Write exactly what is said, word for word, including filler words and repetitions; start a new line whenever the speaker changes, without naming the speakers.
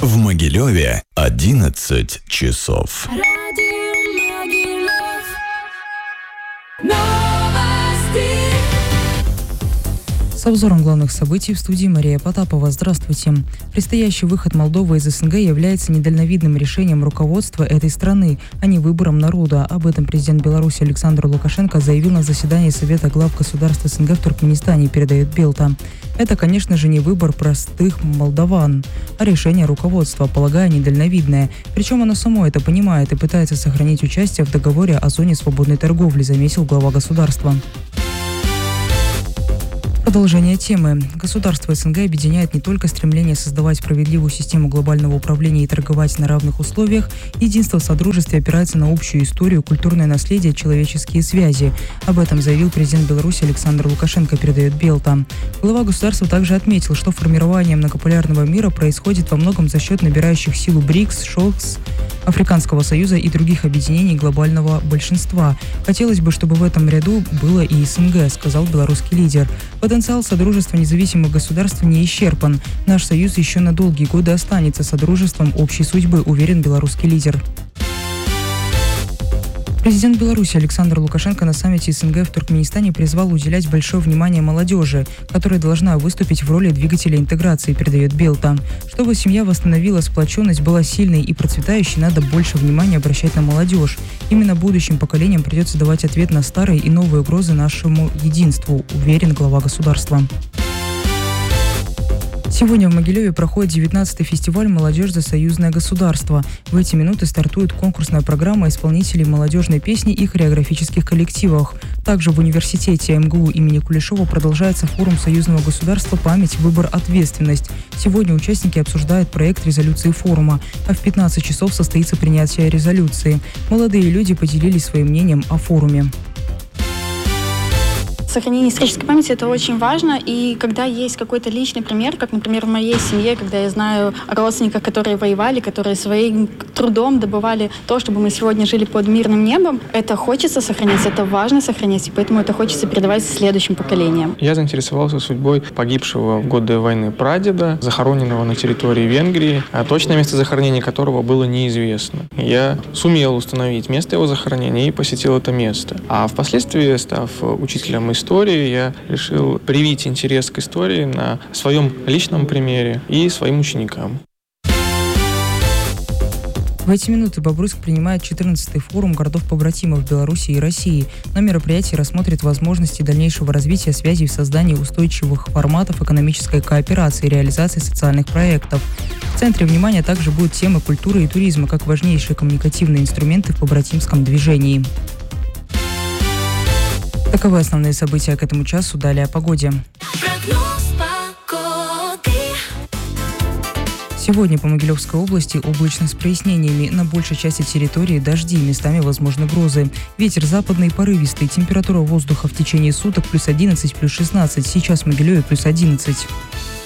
В Могилеве одиннадцать часов.
С обзором главных событий в студии Мария Потапова. Здравствуйте. Предстоящий выход Молдовы из СНГ является недальновидным решением руководства этой страны, а не выбором народа. Об этом президент Беларуси Александр Лукашенко заявил на заседании Совета глав государств СНГ в Туркменистане, передает Белта. Это, конечно же, не выбор простых молдаван, а решение руководства, полагаю, недальновидное. Причем оно само это понимает и пытается сохранить участие в договоре о зоне свободной торговли, заметил глава государства. Продолжение темы. Государство СНГ объединяет не только стремление создавать справедливую систему глобального управления и торговать на равных условиях, единство в содружестве опирается на общую историю, культурное наследие, человеческие связи. Об этом заявил президент Беларуси Александр Лукашенко, передает Белта. Глава государства также отметил, что формирование многополярного мира происходит во многом за счет набирающих силу БРИКС, ШОКС, Африканского союза и других объединений глобального большинства. Хотелось бы, чтобы в этом ряду было и СНГ, сказал белорусский лидер. Потенциал Содружества независимых государств не исчерпан. Наш союз еще на долгие годы останется содружеством общей судьбы, уверен белорусский лидер. Президент Беларуси Александр Лукашенко на саммите СНГ в Туркменистане призвал уделять большое внимание молодежи, которая должна выступить в роли двигателя интеграции, передает Белта. Чтобы семья восстановила сплоченность, была сильной и процветающей, надо больше внимания обращать на молодежь. Именно будущим поколениям придется давать ответ на старые и новые угрозы нашему единству, уверен глава государства. Сегодня в Могилеве проходит девятнадцатый фестиваль «Молодежь за союзное государство». В эти минуты стартует конкурсная программа исполнителей молодежной песни и хореографических коллективов. Также в университете МГУ имени Кулешова продолжается форум союзного государства «Память, выбор, ответственность». Сегодня участники обсуждают проект резолюции форума, а в пятнадцать часов состоится принятие резолюции. Молодые люди поделились своим мнением о форуме.
Сохранение исторической памяти – это очень важно, и когда есть какой-то личный пример, как, например, в моей семье, когда я знаю о родственниках, которые воевали, которые своим трудом добывали то, чтобы мы сегодня жили под мирным небом, это хочется сохранять, это важно сохранять, и поэтому это хочется передавать следующим поколениям.
Я заинтересовался судьбой погибшего в годы войны прадеда, захороненного на территории Венгрии, а точное место захоронения которого было неизвестно. Я сумел установить место его захоронения и посетил это место. А впоследствии, став учителем истории, истории, я решил привить интерес к истории на своем личном примере и своим ученикам.
В эти минуты Бобруйск принимает четырнадцатый форум городов-побратимов Беларуси и России. На мероприятии рассмотрят возможности дальнейшего развития связей в создании устойчивых форматов экономической кооперации и реализации социальных проектов. В центре внимания также будут темы культуры и туризма как важнейшие коммуникативные инструменты в побратимском движении. Таковы основные события к этому часу. Далее о погоде. Сегодня по Могилевской области облачно с прояснениями. На большей части территории дожди, местами возможны грозы. Ветер западный порывистый. Температура воздуха в течение суток плюс одиннадцать, плюс шестнадцать. Сейчас в Могилеве плюс одиннадцать.